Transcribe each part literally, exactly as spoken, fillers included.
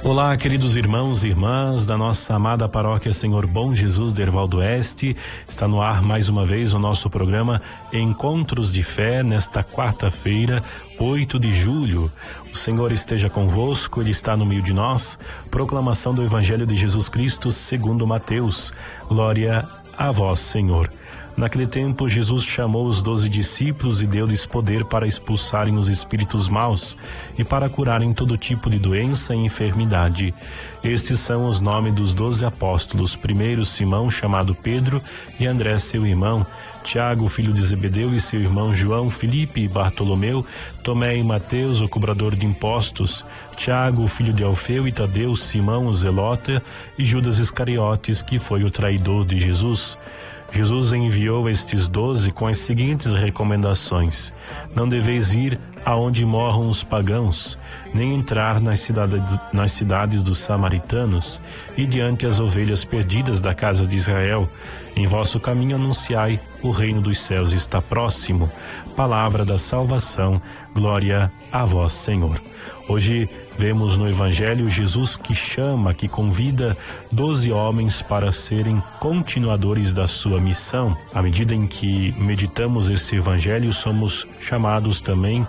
Olá, queridos irmãos e irmãs da nossa amada paróquia Senhor Bom Jesus de Herval do Oeste. Está no ar mais uma vez o nosso programa Encontros de Fé nesta quarta-feira, oito de julho. O Senhor esteja convosco, Ele está no meio de nós. Proclamação do Evangelho de Jesus Cristo segundo Mateus. Glória a vós, Senhor. Naquele tempo, Jesus chamou os doze discípulos e deu-lhes poder para expulsarem os espíritos maus e para curarem todo tipo de doença e enfermidade. Estes são os nomes dos doze apóstolos. Primeiro, Simão, chamado Pedro, e André, seu irmão, Tiago, filho de Zebedeu, e seu irmão João, Filipe e Bartolomeu, Tomé e Mateus, o cobrador de impostos, Tiago, filho de Alfeu, e Tadeu, Simão, o zelota, e Judas Iscariotes, que foi o traidor de Jesus. Jesus enviou estes doze com as seguintes recomendações: não deveis ir aonde morram os pagãos, nem entrar nas, cidade, nas cidades dos samaritanos, e diante as ovelhas perdidas da casa de Israel. Em vosso caminho anunciai, o reino dos céus está próximo. Palavra da salvação, glória a vós, Senhor. Hoje vemos no Evangelho Jesus que chama, que convida doze homens para serem continuadores da sua missão. À medida em que meditamos esse Evangelho, somos chamados também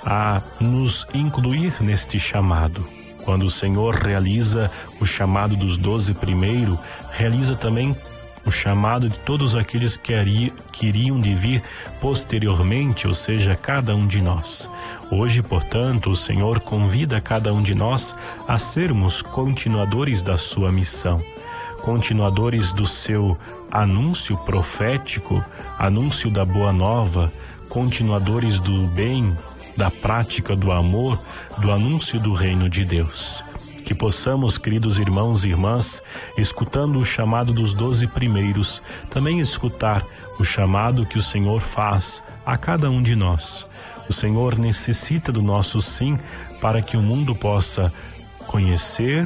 a nos incluir neste chamado. Quando o Senhor realiza o chamado dos doze primeiro, realiza também o chamado de todos aqueles que, ari, que iriam de vir posteriormente, ou seja, cada um de nós. Hoje, portanto, o Senhor convida cada um de nós a sermos continuadores da sua missão, continuadores do seu anúncio profético, anúncio da boa nova, continuadores do bem, da prática do amor, do anúncio do reino de Deus. Que possamos, queridos irmãos e irmãs, escutando o chamado dos doze primeiros, também escutar o chamado que o Senhor faz a cada um de nós. O Senhor necessita do nosso sim para que o mundo possa conhecer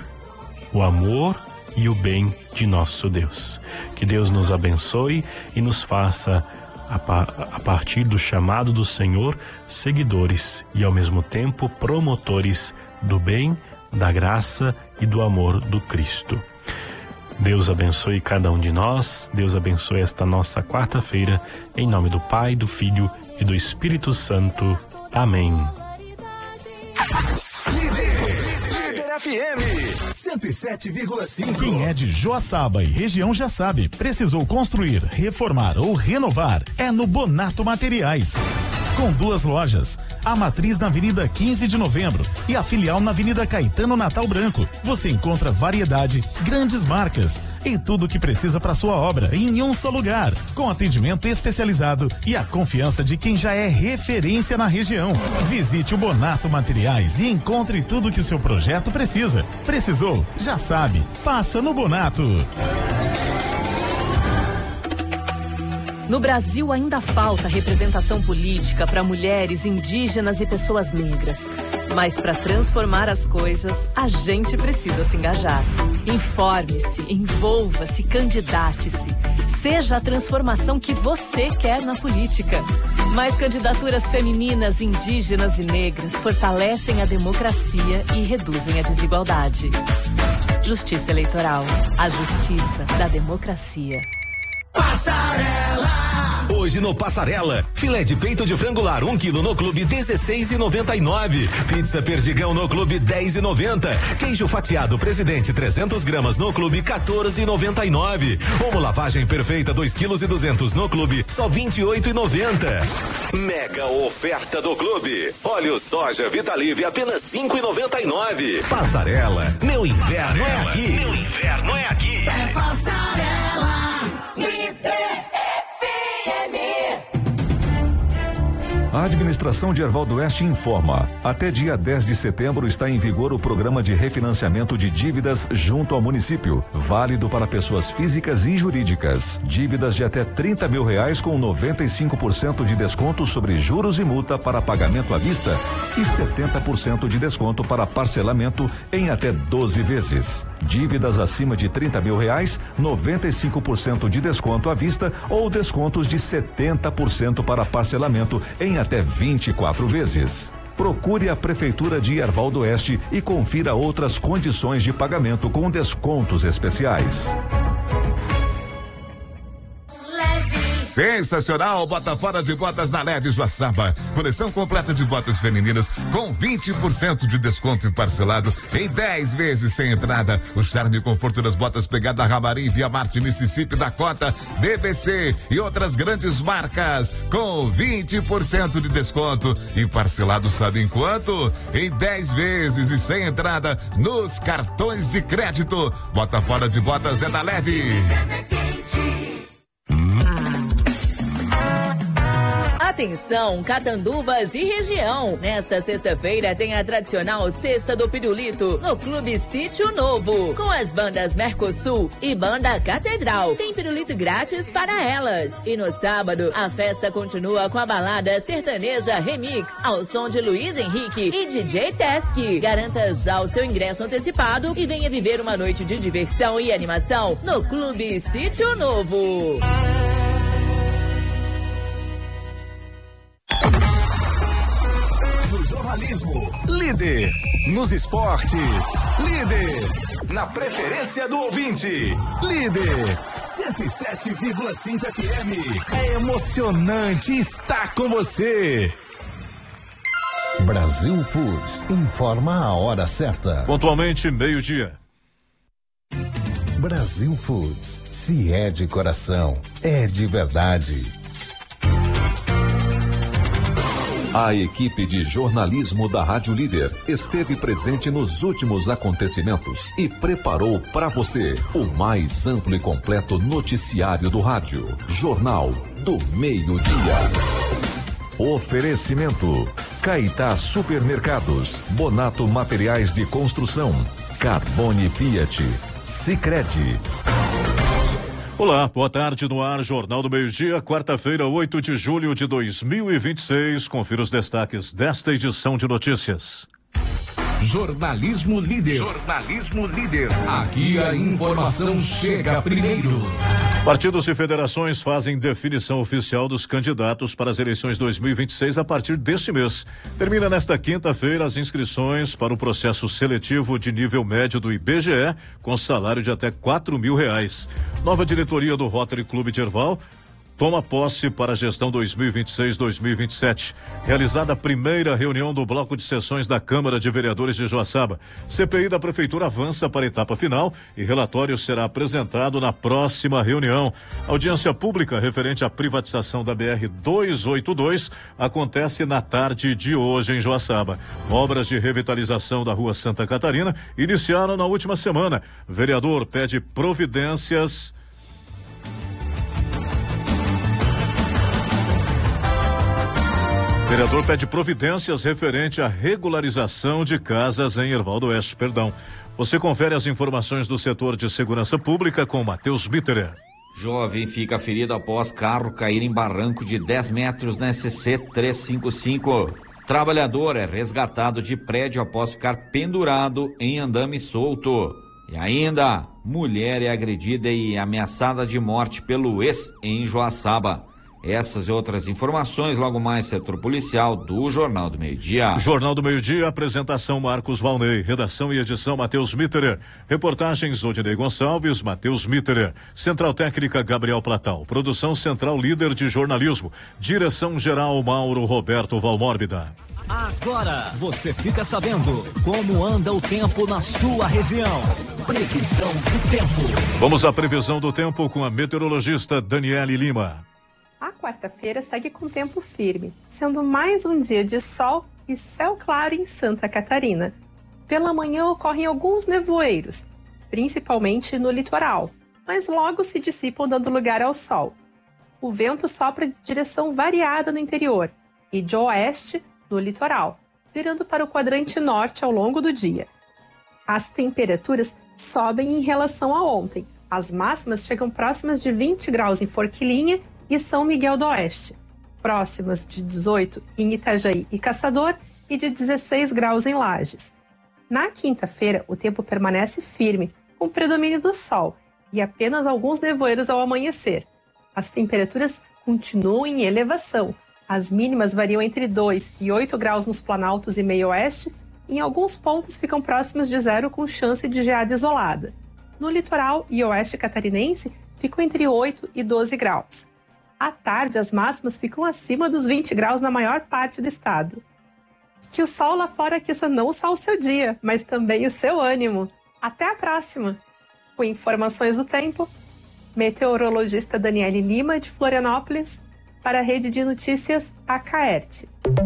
o amor e o bem de nosso Deus. Que Deus nos abençoe e nos faça, a partir do chamado do Senhor, seguidores e ao mesmo tempo promotores do bem, da graça e do amor do Cristo. Deus abençoe cada um de nós, Deus abençoe esta nossa quarta-feira, em nome do Pai, do Filho e do Espírito Santo. Amém. Líder F M cento e sete vírgula cinco. Quem é de Joaçaba e região já sabe, precisou construir, reformar ou renovar, é no Bonato Materiais. Com duas lojas, a matriz na Avenida quinze de Novembro e a filial na Avenida Caetano Natal Branco. Você encontra variedade, grandes marcas e tudo o que precisa para sua obra em um só lugar, com atendimento especializado e a confiança de quem já é referência na região. Visite o Bonato Materiais e encontre tudo o que o seu projeto precisa. Precisou? Já sabe. Passa no Bonato. No Brasil ainda falta representação política para mulheres, indígenas e pessoas negras. Mas para transformar as coisas, a gente precisa se engajar. Informe-se, envolva-se, candidate-se. Seja a transformação que você quer na política. Mais candidaturas femininas, indígenas e negras fortalecem a democracia e reduzem a desigualdade. Justiça Eleitoral. A justiça da democracia. Passarela! Hoje no Passarela, filé de peito de frango lar um quilo no clube dezesseis e noventa e nove, pizza perdigão no clube dez e noventa, queijo fatiado Presidente trezentos gramas no clube quatorze e noventa e nove, omo lavagem perfeita dois quilos e duzentos no clube só vinte e oito e noventa. Mega oferta do clube, óleo soja Vitalive apenas cinco e noventa e nove. Passarela, meu inverno é aqui. Meu inverno é aqui. É Passarela. Líder F M. A administração de Herval do Oeste informa: até dia dez de setembro está em vigor o programa de refinanciamento de dívidas junto ao município, válido para pessoas físicas e jurídicas. Dívidas de até trinta mil reais com noventa e cinco por cento de desconto sobre juros e multa para pagamento à vista e setenta por cento de desconto para parcelamento em até doze vezes. Dívidas acima de trinta mil reais, noventa e cinco por cento de desconto à vista ou descontos de setenta por cento para parcelamento em até vinte e quatro vezes. Procure a Prefeitura de Herval do Oeste e confira outras condições de pagamento com descontos especiais. Sensacional, bota fora de botas na Leve Joaçaba. Coleção completa de botas femininas com vinte por cento de desconto parcelado em dez vezes sem entrada. O charme e conforto das botas pegada Ramarim, Via Marte, Mississippi, Dakota, B B C e outras grandes marcas com vinte por cento de desconto e parcelado sabe em quanto? Em dez vezes e sem entrada nos cartões de crédito. Bota fora de botas é da Leve. Atenção, Catanduvas e região. Nesta sexta-feira tem a tradicional Sexta do Pirulito no Clube Sítio Novo, com as bandas Mercosul e Banda Catedral. Tem pirulito grátis para elas. E no sábado, a festa continua com a balada sertaneja Remix, ao som de Luiz Henrique e D J Tesk. Garanta já o seu ingresso antecipado e venha viver uma noite de diversão e animação no Clube Sítio Novo. Jornalismo, líder. Nos esportes, líder. Na preferência do ouvinte, líder. cento e sete vírgula cinco F M. É emocionante estar com você. Brasil Foods informa a hora certa. Pontualmente, meio-dia. Brasil Foods, se é de coração, é de verdade. A equipe de jornalismo da Rádio Líder esteve presente nos últimos acontecimentos e preparou para você o mais amplo e completo noticiário do rádio. Jornal do Meio-Dia. Oferecimento: Caetá Supermercados, Bonato Materiais de Construção, Carbone Fiat, Sicredi. Olá, boa tarde no ar, Jornal do Meio-Dia, quarta-feira, oito de julho de dois mil e vinte e seis. Confira os destaques desta edição de notícias. Jornalismo líder. Jornalismo líder. Aqui a informação chega primeiro. Partidos e federações fazem definição oficial dos candidatos para as eleições dois mil e vinte e seis a partir deste mês. Termina nesta quinta-feira as inscrições para o processo seletivo de nível médio do I B G E, com salário de até quatro mil reais. Nova diretoria do Rotary Clube de Herval toma posse para a gestão dois mil e vinte e seis a dois mil e vinte e sete. Realizada a primeira reunião do bloco de sessões da Câmara de Vereadores de Joaçaba. C P I da Prefeitura avança para a etapa final e relatório será apresentado na próxima reunião. Audiência pública referente à privatização da B R duzentos e oitenta e dois acontece na tarde de hoje em Joaçaba. Obras de revitalização da Rua Santa Catarina iniciaram na última semana. Vereador pede providências Vereador pede providências referente à regularização de casas em Herval do Oeste, perdão. Você confere as informações do setor de segurança pública com Matheus Mitterer. Jovem fica ferido após carro cair em barranco de dez metros na S C trezentos e cinquenta e cinco. Trabalhador é resgatado de prédio após ficar pendurado em andame solto. E ainda, mulher é agredida e ameaçada de morte pelo ex em Joaçaba. Essas e outras informações, logo mais, setor policial do Jornal do Meio-Dia. Jornal do Meio-Dia, apresentação Marcos Valnei, redação e edição Matheus Mitterer, reportagens Odinei Gonçalves, Matheus Mitterer, Central Técnica Gabriel Platal, produção Central Líder de Jornalismo, direção geral Mauro Roberto Valmórbida. Agora você fica sabendo como anda o tempo na sua região. Previsão do tempo. Vamos à previsão do tempo com a meteorologista Daniele Lima. A quarta-feira segue com tempo firme, sendo mais um dia de sol e céu claro em Santa Catarina. Pela manhã ocorrem alguns nevoeiros, principalmente no litoral, mas logo se dissipam dando lugar ao sol. O vento sopra de direção variada no interior e de oeste no litoral, virando para o quadrante norte ao longo do dia. As temperaturas sobem em relação a ontem. As máximas chegam próximas de vinte graus em Forquilinha e São Miguel do Oeste, próximas de dezoito em Itajaí e Caçador e de dezesseis graus em Lages. Na quinta-feira, o tempo permanece firme, com predomínio do sol e apenas alguns nevoeiros ao amanhecer. As temperaturas continuam em elevação, As mínimas variam entre dois e oito graus nos planaltos e meio oeste, e em alguns pontos ficam próximos de zero com chance de geada isolada. No litoral e oeste catarinense, ficam entre oito e doze graus. À tarde, as máximas ficam acima dos vinte graus na maior parte do estado. Que o sol lá fora aqueça não só o seu dia, mas também o seu ânimo. Até a próxima! Com informações do tempo, meteorologista Daniele Lima, de Florianópolis, para a Rede de Notícias Acaerte.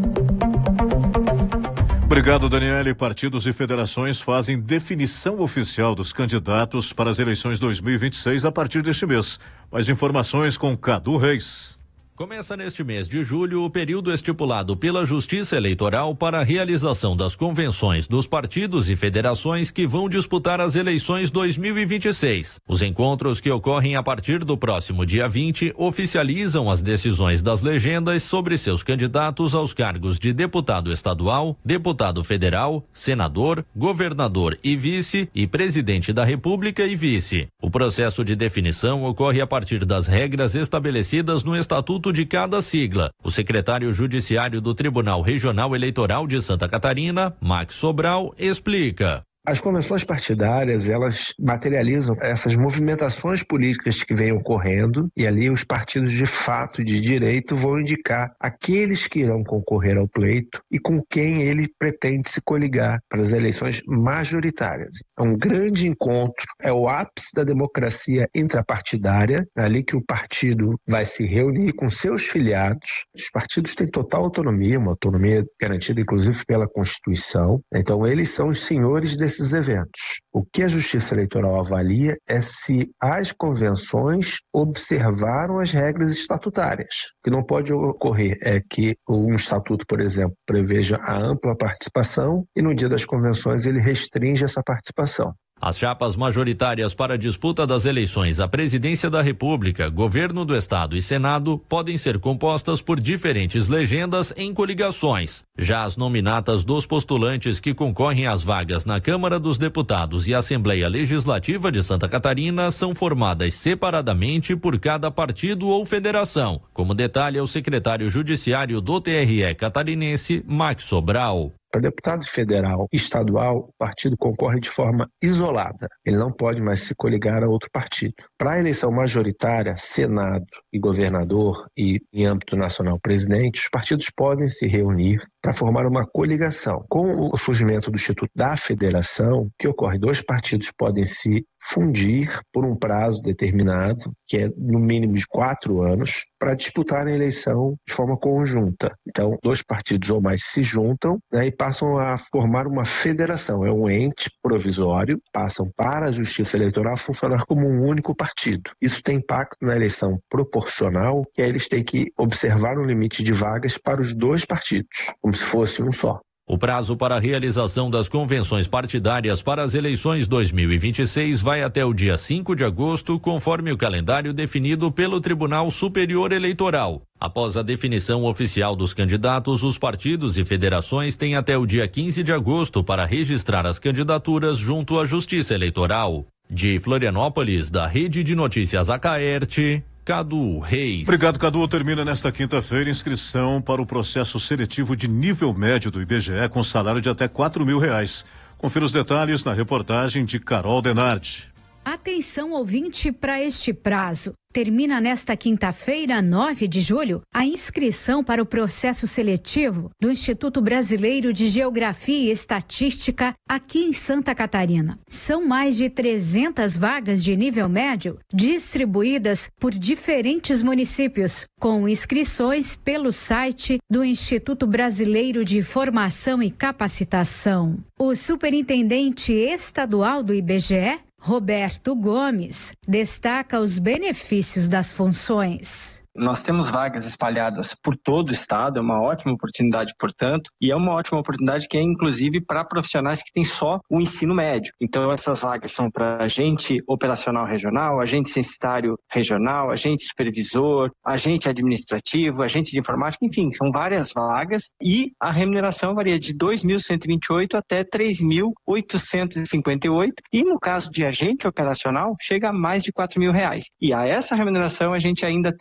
Obrigado, Daniele. Partidos e federações fazem definição oficial dos candidatos para as eleições dois mil e vinte e seis a partir deste mês. Mais informações com Cadu Reis. Começa neste mês de julho o período estipulado pela Justiça Eleitoral para a realização das convenções dos partidos e federações que vão disputar as eleições dois mil e vinte e seis. Os encontros, que ocorrem a partir do próximo dia vinte, oficializam as decisões das legendas sobre seus candidatos aos cargos de deputado estadual, deputado federal, senador, governador e vice e presidente da República e vice. O processo de definição ocorre a partir das regras estabelecidas no Estatuto de cada sigla. O secretário judiciário do Tribunal Regional Eleitoral de Santa Catarina, Max Sobral, explica. As convenções partidárias, elas materializam essas movimentações políticas que vêm ocorrendo, e ali os partidos de fato de direito vão indicar aqueles que irão concorrer ao pleito e com quem ele pretende se coligar para as eleições majoritárias. É um grande encontro, é o ápice da democracia intrapartidária, é ali que o partido vai se reunir com seus filiados. Os partidos têm total autonomia, uma autonomia garantida inclusive pela Constituição, então eles são os senhores desse esses eventos. O que a Justiça Eleitoral avalia é se as convenções observaram as regras estatutárias. O que não pode ocorrer é que um estatuto, por exemplo, preveja a ampla participação e no dia das convenções ele restringe essa participação. As chapas majoritárias para a disputa das eleições à Presidência da República, Governo do Estado e Senado podem ser compostas por diferentes legendas em coligações. Já as nominatas dos postulantes que concorrem às vagas na Câmara dos Deputados e Assembleia Legislativa de Santa Catarina são formadas separadamente por cada partido ou federação, como detalha o secretário judiciário do T R E catarinense, Max Sobral. Para deputado federal e estadual, o partido concorre de forma isolada. Ele não pode mais se coligar a outro partido. Para a eleição majoritária, Senado e governador e, em âmbito nacional, presidente, os partidos podem se reunir para formar uma coligação. Com o surgimento do Instituto da Federação, que ocorre, dois partidos podem se fundir por um prazo determinado, que é no mínimo de quatro anos, para disputar a eleição de forma conjunta. Então, dois partidos ou mais se juntam, né, e passam a formar uma federação. É um ente provisório, passam para a Justiça Eleitoral funcionar como um único partido. Isso tem impacto na eleição proporcional, que aí eles têm que observar um limite de vagas para os dois partidos, como se fosse um só. O prazo para a realização das convenções partidárias para as eleições dois mil e vinte e seis vai até o dia cinco de agosto, conforme o calendário definido pelo Tribunal Superior Eleitoral. Após a definição oficial dos candidatos, os partidos e federações têm até o dia quinze de agosto para registrar as candidaturas junto à Justiça Eleitoral. De Florianópolis, da Rede de Notícias Acaerte, Cadu Reis. Obrigado, Cadu. Termina nesta quinta-feira inscrição para o processo seletivo de nível médio do I B G E com salário de até quatro mil reais. Confira os detalhes na reportagem de Carol Denardi. Atenção, ouvinte, para este prazo. Termina nesta quinta-feira, nove de julho, a inscrição para o processo seletivo do Instituto Brasileiro de Geografia e Estatística aqui em Santa Catarina. São mais de trezentas vagas de nível médio distribuídas por diferentes municípios, com inscrições pelo site do Instituto Brasileiro de Formação e Capacitação. O superintendente estadual do I B G E, Roberto Gomes, destaca os benefícios das funções. Nós temos vagas espalhadas por todo o estado, é uma ótima oportunidade, portanto, e é uma ótima oportunidade que é inclusive para profissionais que têm só o ensino médio. Então essas vagas são para agente operacional regional, agente censitário regional, agente supervisor, agente administrativo, agente de informática, enfim, são várias vagas e a remuneração varia de dois mil cento e vinte e oito até três mil oitocentos e cinquenta e oito e no caso de agente operacional chega a mais de quatro mil reais. E a essa remuneração a gente ainda tem todo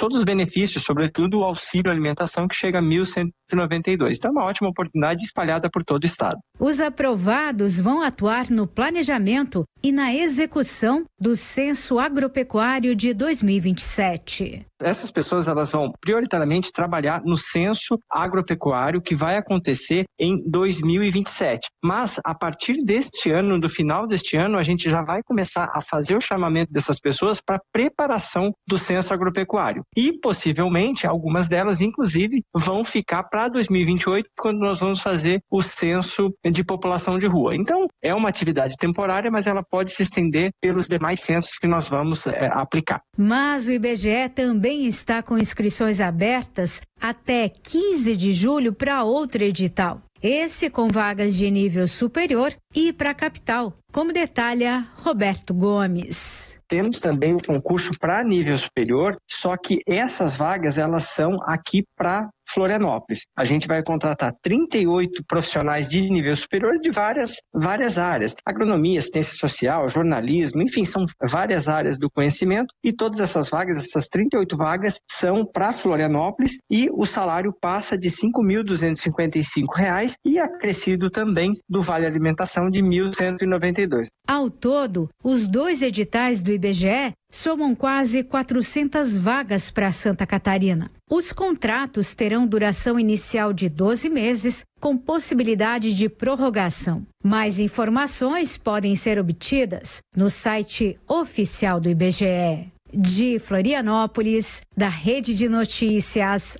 todos os benefícios, sobretudo o auxílio alimentação, que chega a mil cento e noventa e dois. Então é uma ótima oportunidade espalhada por todo o estado. Os aprovados vão atuar no planejamento e na execução do Censo Agropecuário de dois mil e vinte e sete. Essas pessoas elas vão prioritariamente trabalhar no censo agropecuário que vai acontecer em dois mil e vinte e sete. Mas a partir deste ano, do final deste ano, a gente já vai começar a fazer o chamamento dessas pessoas para preparação do censo agropecuário. E possivelmente algumas delas, inclusive, vão ficar para dois mil e vinte e oito, quando nós vamos fazer o censo de população de rua. Então, é uma atividade temporária, mas ela pode se estender pelos demais censos que nós vamos é, aplicar. Mas o I B G E também está com inscrições abertas até quinze de julho para outro edital. Esse com vagas de nível superior e para a capital, como detalha Roberto Gomes. Temos também o concurso para nível superior, só que essas vagas elas são aqui para Florianópolis. A gente vai contratar trinta e oito profissionais de nível superior de várias, várias áreas. Agronomia, assistência social, jornalismo, enfim, são várias áreas do conhecimento e todas essas vagas, essas trinta e oito vagas, são para Florianópolis e o salário passa de cinco mil duzentos e cinquenta e cinco reais e acrescido também do Vale Alimentação de mil cento e noventa e dois. Ao todo, os dois editais do I B G E somam quase quatrocentas vagas para Santa Catarina. Os contratos terão duração inicial de doze meses, com possibilidade de prorrogação. Mais informações podem ser obtidas no site oficial do I B G E. De Florianópolis, da Rede de Notícias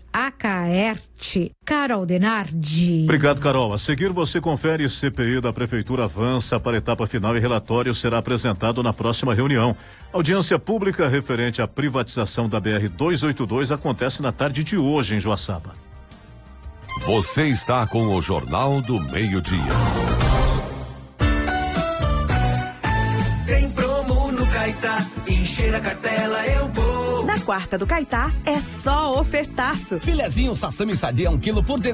Acaerte, Carol Denardi. Obrigado, Carol. A seguir você confere C P I da Prefeitura avança para a etapa final e relatório será apresentado na próxima reunião. Audiência pública referente à privatização da B R duzentos e oitenta e dois acontece na tarde de hoje em Joaçaba. Você está com o Jornal do Meio-Dia. Tem promo no Caetá, encher a cartela eu vou. Na quarta do Caetá é só ofertaço. Filezinho sassami sadia um quilo por